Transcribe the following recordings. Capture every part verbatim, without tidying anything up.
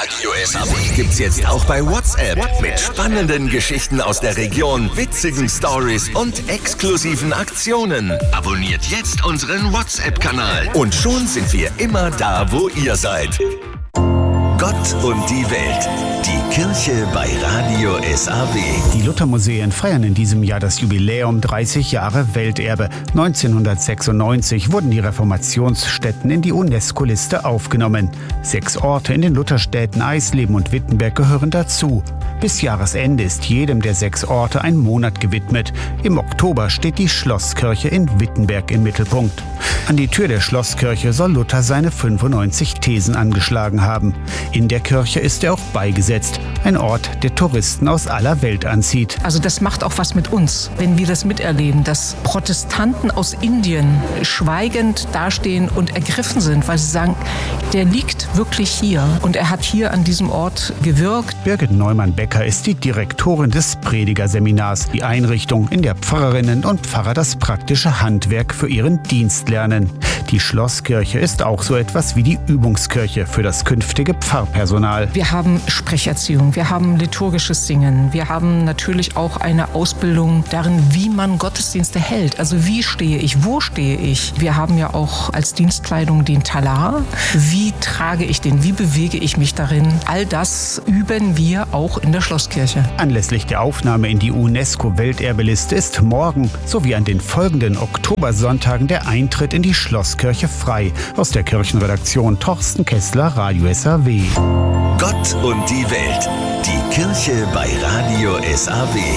Radio S A W gibt's jetzt auch bei WhatsApp mit spannenden Geschichten aus der Region, witzigen Stories und exklusiven Aktionen. Abonniert jetzt unseren WhatsApp-Kanal und schon sind wir immer da, wo ihr seid. Gott und die Welt. Die Kirche bei Radio S A W. Die Luthermuseen feiern in diesem Jahr das Jubiläum dreißig Jahre Welterbe. neunzehnhundertsechsundneunzig wurden die Reformationsstätten in die UNESCO-Liste aufgenommen. Sechs Orte in den Lutherstädten Eisleben und Wittenberg gehören dazu. Bis Jahresende ist jedem der sechs Orte ein Monat gewidmet. Im Oktober steht die Schlosskirche in Wittenberg im Mittelpunkt. An die Tür der Schlosskirche soll Luther seine fünfundneunzig Thesen angeschlagen haben. In der Kirche ist er auch beigesetzt. Ein Ort, der Touristen aus aller Welt anzieht. Also das macht auch was mit uns, wenn wir das miterleben, dass Protestanten aus Indien schweigend dastehen und ergriffen sind, weil sie sagen, der liegt wirklich hier und er hat hier an diesem Ort gewirkt. Birgit Neumann-Becker ist die Direktorin des Predigerseminars, die Einrichtung, in der Pfarrerinnen und Pfarrer das praktische Handwerk für ihren Dienst lernen. Die Schlosskirche ist auch so etwas wie die Übungskirche für das künftige Pfarrpersonal. Wir haben Sprecherziehung, wir haben liturgisches Singen, wir haben natürlich auch eine Ausbildung darin, wie man Gottesdienste hält. Also wie stehe ich, wo stehe ich? Wir haben ja auch als Dienstkleidung den Talar. Wie trage ich den, wie bewege ich mich darin? All das üben wir auch in der Schlosskirche. Anlässlich der Aufnahme in die UNESCO-Welterbeliste ist morgen sowie an den folgenden Oktobersonntagen der Eintritt in die Schlosskirche frei. Aus der Kirchenredaktion Torsten Kessler, Radio S A W. Gott und die Welt. Die Kirche bei Radio S A W.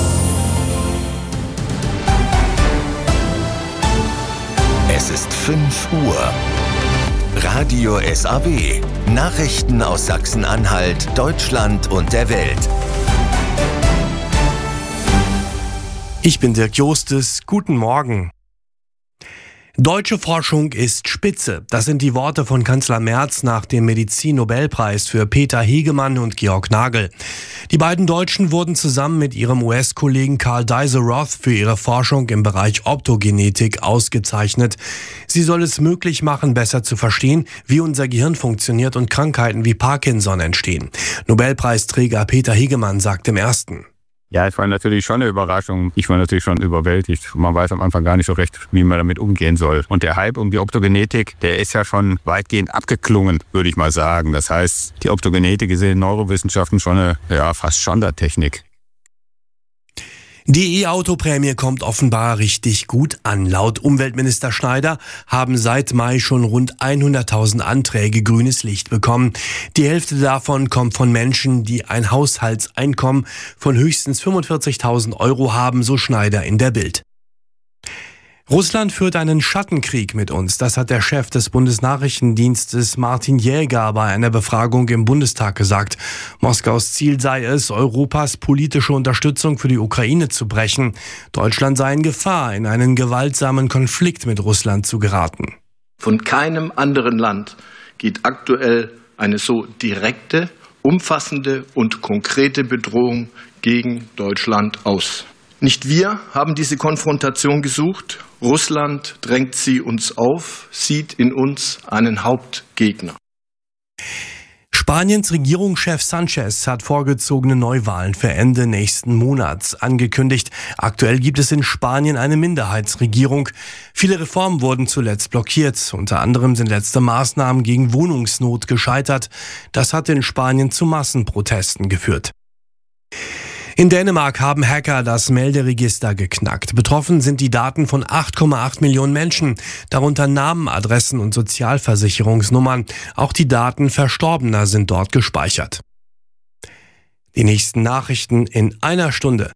Es ist fünf Uhr. Radio S A W. Nachrichten aus Sachsen-Anhalt, Deutschland und der Welt. Ich bin Dirk Jostes. Guten Morgen. Deutsche Forschung ist spitze. Das sind die Worte von Kanzler Merz nach dem Medizin-Nobelpreis für Peter Hegemann und Georg Nagel. Die beiden Deutschen wurden zusammen mit ihrem U S-Kollegen Karl Deiser-Roth für ihre Forschung im Bereich Optogenetik ausgezeichnet. Sie soll es möglich machen, besser zu verstehen, wie unser Gehirn funktioniert und Krankheiten wie Parkinson entstehen. Nobelpreisträger Peter Hegemann sagt im Ersten: Ja, es war natürlich schon eine Überraschung. Ich war natürlich schon überwältigt. Man weiß am Anfang gar nicht so recht, wie man damit umgehen soll. Und der Hype um die Optogenetik, der ist ja schon weitgehend abgeklungen, würde ich mal sagen. Das heißt, die Optogenetik ist in den Neurowissenschaften schon eine, ja, fast Standardtechnik. Die E-Auto-Prämie kommt offenbar richtig gut an. Laut Umweltminister Schneider haben seit Mai schon rund hunderttausend Anträge grünes Licht bekommen. Die Hälfte davon kommt von Menschen, die ein Haushaltseinkommen von höchstens fünfundvierzigtausend Euro haben, so Schneider in der Bild. Russland führt einen Schattenkrieg mit uns. Das hat der Chef des Bundesnachrichtendienstes Martin Jäger bei einer Befragung im Bundestag gesagt. Moskaus Ziel sei es, Europas politische Unterstützung für die Ukraine zu brechen. Deutschland sei in Gefahr, in einen gewaltsamen Konflikt mit Russland zu geraten. Von keinem anderen Land geht aktuell eine so direkte, umfassende und konkrete Bedrohung gegen Deutschland aus. Nicht wir haben diese Konfrontation gesucht. Russland drängt sie uns auf, sieht in uns einen Hauptgegner. Spaniens Regierungschef Sanchez hat vorgezogene Neuwahlen für Ende nächsten Monats angekündigt. Aktuell gibt es in Spanien eine Minderheitsregierung. Viele Reformen wurden zuletzt blockiert. Unter anderem sind letzte Maßnahmen gegen Wohnungsnot gescheitert. Das hat in Spanien zu Massenprotesten geführt. In Dänemark haben Hacker das Melderegister geknackt. Betroffen sind die Daten von acht Komma acht Millionen Menschen, darunter Namen, Adressen und Sozialversicherungsnummern. Auch die Daten Verstorbener sind dort gespeichert. Die nächsten Nachrichten in einer Stunde.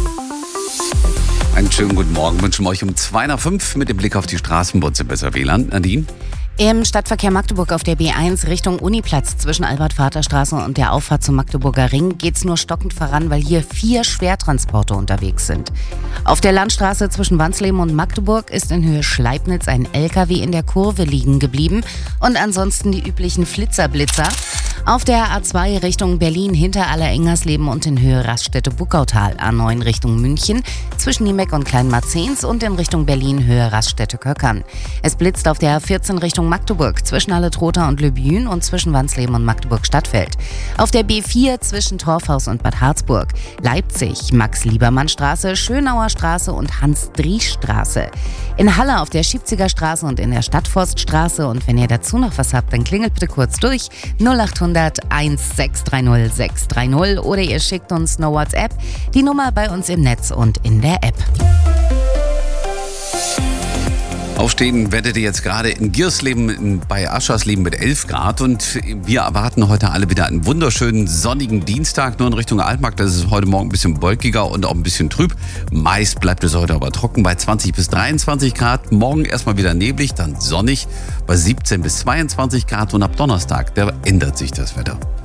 Einen schönen guten Morgen wünschen wir euch um zwei nach fünf mit dem Blick auf die Straßenbutze besser W L A N. Nadine? Im Stadtverkehr Magdeburg auf der B eins Richtung Uniplatz zwischen Albert-Vater-Straße und der Auffahrt zum Magdeburger Ring geht's nur stockend voran, weil hier vier Schwertransporte unterwegs sind. Auf der Landstraße zwischen Wansleben und Magdeburg ist in Höhe Schleibnitz ein L K W in der Kurve liegen geblieben und ansonsten die üblichen Flitzerblitzer. Auf der A zwei Richtung Berlin hinter Aller-Engersleben und in Höhe Raststätte-Buckautal, A neun Richtung München zwischen Niemeck und Kleinmarzens und in Richtung Berlin Höhe Raststätte-Köckern. Es blitzt auf der A vierzehn Richtung Richtung Magdeburg zwischen Halle-Trotha und Leubüen und zwischen Wansleben und Magdeburg-Stadtfeld. Auf der B vier zwischen Torfhaus und Bad Harzburg. Leipzig, Max-Liebermann-Straße, Schönauer Straße und Hans-Driesch-Straße. In Halle auf der Schiebziger Straße und in der Stadtforststraße. Und wenn ihr dazu noch was habt, dann klingelt bitte kurz durch null acht hundert eins sechs drei null sechs drei null oder ihr schickt uns eine WhatsApp. Die Nummer bei uns im Netz und in der App. Aufstehen werdet ihr jetzt gerade in Giersleben bei Aschersleben mit elf Grad und wir erwarten heute alle wieder einen wunderschönen sonnigen Dienstag. Nur in Richtung Altmarkt, das ist heute Morgen ein bisschen wolkiger und auch ein bisschen trüb. Meist bleibt es heute aber trocken bei zwanzig bis dreiundzwanzig Grad. Morgen erstmal wieder neblig, dann sonnig bei siebzehn bis zweiundzwanzig Grad und ab Donnerstag, da ändert sich das Wetter.